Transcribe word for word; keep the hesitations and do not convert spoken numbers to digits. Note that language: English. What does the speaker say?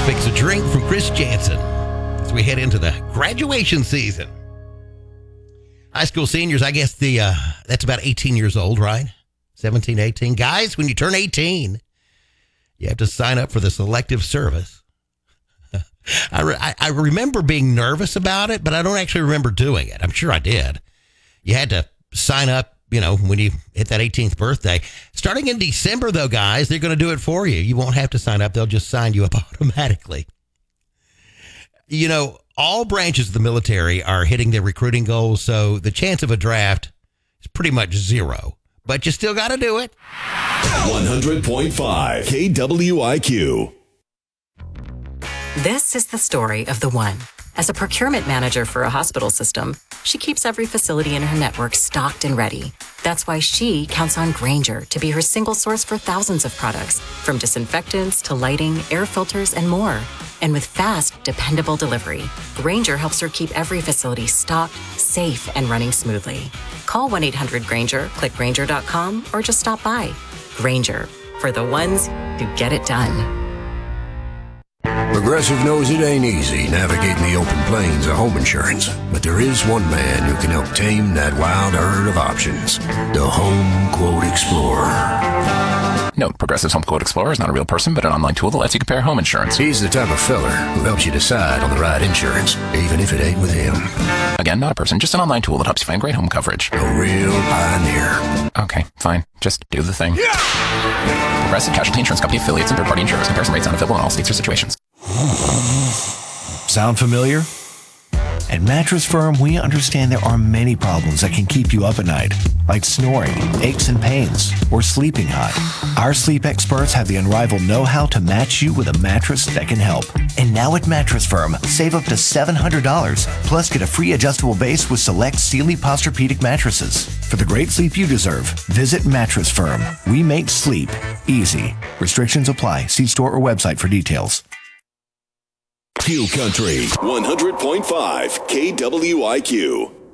Fix a drink from Chris Jansen as we head into the graduation season. High school seniors, I guess the uh, that's about eighteen years old, right? seventeen, eighteen. Guys, when you turn eighteen, you have to sign up for the selective service. I, re- I remember being nervous about it, but I don't actually remember doing it. I'm sure I did. You had to sign up, you know, when you hit that eighteenth birthday. Starting in December, though, guys, they're going to do it for you. You won't have to sign up. They'll just sign you up automatically. You know, all branches of the military are hitting their recruiting goals, so the chance of a draft is pretty much zero. But you still got to do it. one hundred point five K W I Q. This is the story of the one. As a procurement manager for a hospital system, she keeps every facility in her network stocked and ready. That's why she counts on Grainger to be her single source for thousands of products, from disinfectants to lighting, air filters, and more. And with fast, dependable delivery, Grainger helps her keep every facility stocked, safe, and running smoothly. Call one eight hundred Grainger, click Grainger dot com, or just stop by. Grainger, for the ones who get it done. Progressive knows it ain't easy navigating the open plains of home insurance, but there is one man who can help tame that wild herd of options. The Home Quote Explorer. Note, Progressive's Home Quote Explorer is not a real person, but an online tool that lets you compare home insurance. He's the type of fella who helps you decide on the right insurance, even if it ain't with him. Again, not a person, just an online tool that helps you find great home coverage. A real pioneer. Okay, fine. Just do the thing. Yeah! Progressive Casualty Insurance Company affiliates and third-party insurers. Comparison rates not available in all states or situations. Sound familiar? At Mattress Firm, we understand there are many problems that can keep you up at night, like snoring, aches and pains, or sleeping hot. Our sleep experts have the unrivaled know-how to match you with a mattress that can help. And now at Mattress Firm, save up to seven hundred dollars, plus get a free adjustable base with select Sealy Posturepedic mattresses. For the great sleep you deserve, visit Mattress Firm. We make sleep easy. Restrictions apply. See store or website for details. Q Country one hundred point five K W I Q.